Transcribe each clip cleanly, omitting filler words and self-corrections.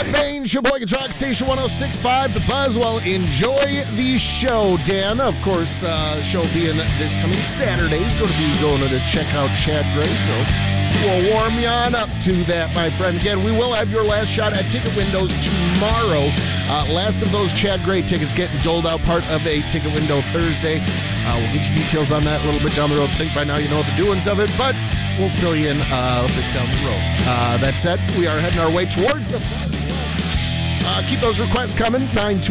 Matt Bain, Sheboygan's Rock Station 106.5, The Buzz. Well, enjoy the show, Dan. Of course, show being this coming Saturday is going to be going to check out Chad Gray, so we'll warm you on up to that, my friend. Again, we will have your last shot at ticket windows tomorrow. Last of those Chad Gray tickets getting doled out, part of a ticket window Thursday. We'll get you details on that a little bit down the road. I think by now you know the doings of it, but we'll fill you in a bit down the road. That said, we are heading our way towards the keep those requests coming,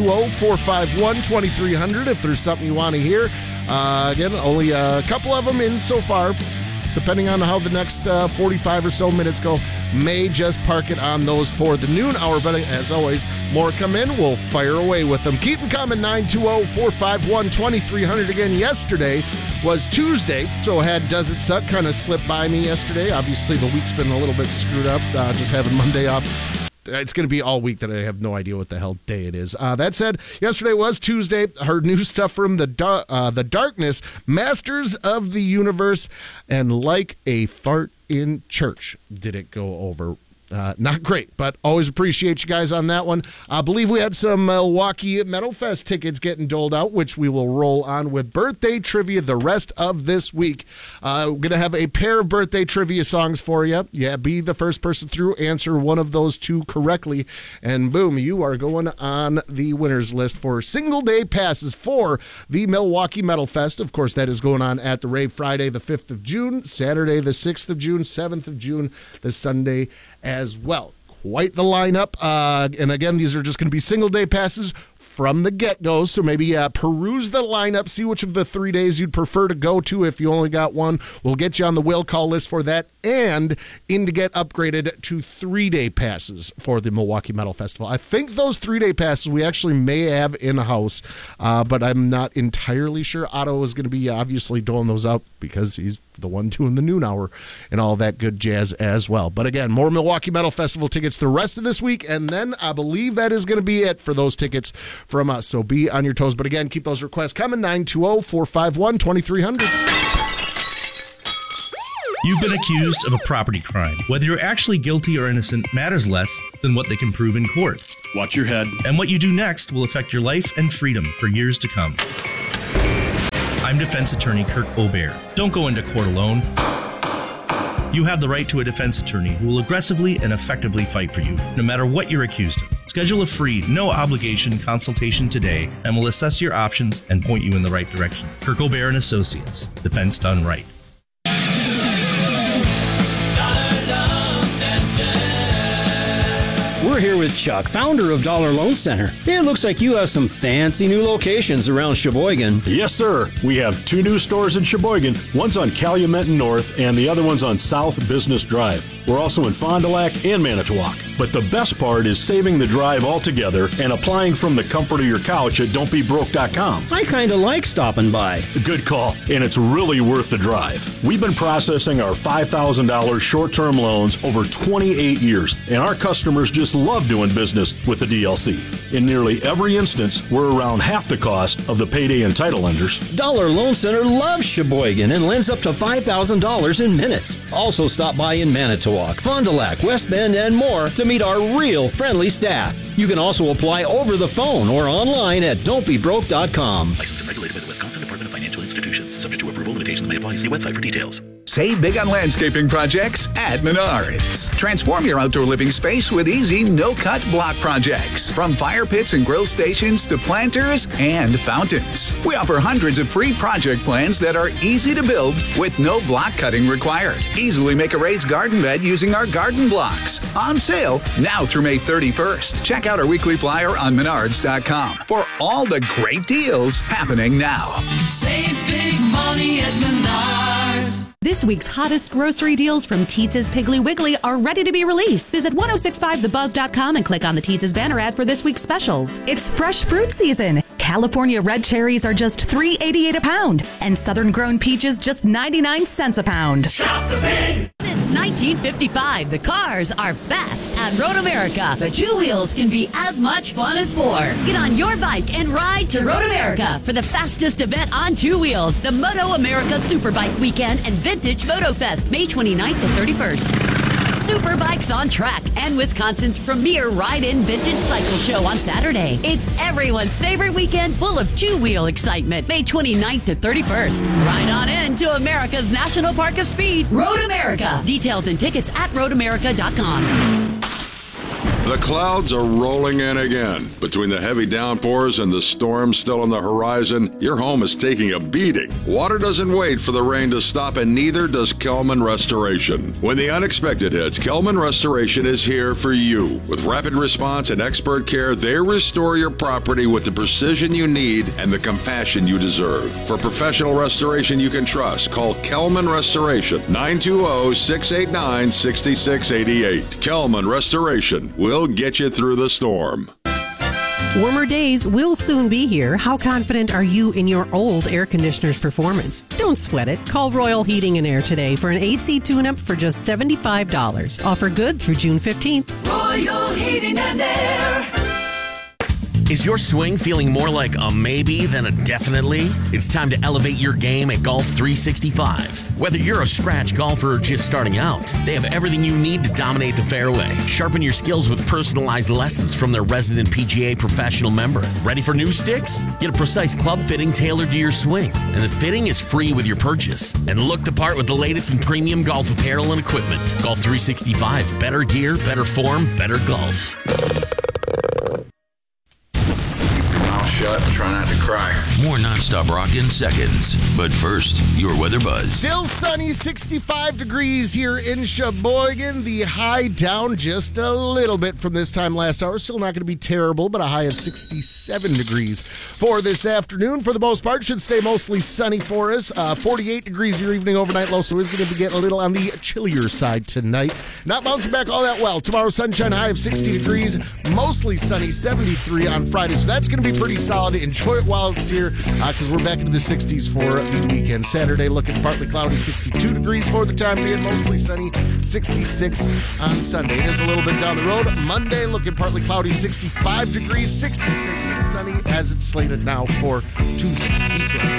920-451-2300 if there's something you want to hear. Again, only a couple of them in so far. Depending on how the next 45 or so minutes go, may just park it on those for the noon hour. But as always, more come in, we'll fire away with them. Keep them coming, 920-451-2300. Again, yesterday was Tuesday, so had Does It Suck kind of slipped by me yesterday. Obviously, the week's been a little bit screwed up, just having Monday off. It's going to be all week that I have no idea what the hell day it is. That said, yesterday was Tuesday. Heard new stuff from the Darkness, Masters of the Universe, and Like a Fart in Church. Did it go over? Not great, but always appreciate you guys on that one. I believe we had some Milwaukee Metal Fest tickets getting doled out, which we will roll on with birthday trivia the rest of this week. We're going to have a pair of birthday trivia songs for you. Yeah, be the first person through, answer one of those two correctly, and boom, you are going on the winners list for single-day passes for the Milwaukee Metal Fest. Of course, that is going on at the Rave Friday, the 5th of June, Saturday, the 6th of June, 7th of June, the Sunday as well. Quite the lineup. And again, these are just going to be single-day passes from the get-go, so maybe peruse the lineup, see which of the 3 days you'd prefer to go to if you only got one. We'll get you on the will call list for that, and in to get upgraded to 3-day passes for the Milwaukee Metal Festival. I think those 3-day passes we actually may have in-house, but I'm not entirely sure. Otto is going to be obviously doling those out because he's the one doing the noon hour and all that good jazz as well. But again, more Milwaukee Metal Festival tickets the rest of this week, and then I believe that is going to be it for those tickets from us. So be on your toes. But again, keep those requests coming, 920-451-2300. You've been accused of a property crime. Whether you're actually guilty or innocent matters less than what they can prove in court. Watch your head. And what you do next will affect your life and freedom for years to come. I'm defense attorney Kirk Aubert. Don't go into court alone. You have the right to a defense attorney who will aggressively and effectively fight for you, no matter what you're accused of. Schedule a free, no-obligation consultation today, and we'll assess your options and point you in the right direction. Kirk Aubert and Associates. Defense done right. We're here with Chuck, founder of Dollar Loan Center. It looks like you have some fancy new locations around Sheboygan. Yes, sir. We have 2 new stores in Sheboygan. One's on Calumet and North, and the other one's on South Business Drive. We're also in Fond du Lac and Manitowoc. But the best part is saving the drive altogether and applying from the comfort of your couch at don'tbebroke.com. I kind of like stopping by. Good call, and it's really worth the drive. We've been processing our $5,000 short-term loans over 28 years, and our customers just love doing business with the DLC. In nearly every instance, we're around half the cost of the payday and title lenders. Dollar Loan Center loves Sheboygan and lends up to $5,000 in minutes. Also stop by in Manitowoc, Fond du Lac, West Bend, and more to meet our real friendly staff. You can also apply over the phone or online at don'tbebroke.com. Licensed and regulated by the Wisconsin Department of Financial Institutions. Subject to approval, limitations may apply. See website for details. Save big on landscaping projects at Menards. Transform your outdoor living space with easy, no-cut block projects. From fire pits and grill stations to planters and fountains. We offer hundreds of free project plans that are easy to build with no block cutting required. Easily make a raised garden bed using our garden blocks. On sale now through May 31st. Check out our weekly flyer on Menards.com for all the great deals happening now. Save big money at Menards. This week's hottest grocery deals from Teetz's Piggly Wiggly are ready to be released. Visit 1065thebuzz.com and click on the Teetz's banner ad for this week's specials. It's fresh fruit season. California red cherries are just $3.88 a pound, and southern grown peaches just 99 cents a pound. Shop the pig! Since 1955, the cars are best at Road America. The 2 wheels can be as much fun as 4. Get on your bike and ride to Road America for the fastest event on 2 wheels, the Moto America Superbike Weekend and Vintage Moto Fest, May 29th to 31st. Superbikes on Track and Wisconsin's premier ride-in vintage cycle show on Saturday. It's everyone's favorite weekend full of two-wheel excitement. May 29th to 31st. Ride on in to America's National Park of Speed, Road America. Details and tickets at roadamerica.com. The clouds are rolling in again. Between the heavy downpours and the storms still on the horizon, your home is taking a beating. Water doesn't wait for the rain to stop, and neither does Kelman Restoration. When the unexpected hits, Kelman Restoration is here for you. With rapid response and expert care, they restore your property with the precision you need and the compassion you deserve. For professional restoration you can trust, call Kelman Restoration, 920-689-6688. Kelman Restoration will get you through the storm. Warmer days will soon be here. How confident are you in your old air conditioner's performance? Don't sweat it. Call Royal Heating and Air today for an AC tune-up for just $75. Offer good through June 15th. Royal Heating and Air. Is your swing feeling more like a maybe than a definitely? It's time to elevate your game at Golf 365. Whether you're a scratch golfer or just starting out, they have everything you need to dominate the fairway. Sharpen your skills with personalized lessons from their resident PGA professional member. Ready for new sticks? Get a precise club fitting tailored to your swing. And the fitting is free with your purchase. And look the part with the latest in premium golf apparel and equipment. Golf 365. Better gear, better form, better golf. Shut, try not to cry. More nonstop rock in seconds. But first, your weather buzz. Still sunny, 65 degrees here in Sheboygan. The high down just a little bit from this time last hour. Still not going to be terrible, but a high of 67 degrees for this afternoon. For the most part, should stay mostly sunny for us. 48 degrees your evening overnight low, so it's going to be getting a little on the chillier side tonight. Not bouncing back all that well. Tomorrow, sunshine, high of 60 degrees. Mostly sunny, 73 on Friday. So that's going to be pretty solid. Enjoy it while it's here, because we're back into the 60s for the weekend. Saturday looking partly cloudy, 62 degrees for the time being, mostly sunny, 66 on Sunday. It is a little bit down the road. Monday looking partly cloudy, 65 degrees, 66 and sunny as it's slated now for Tuesday. Details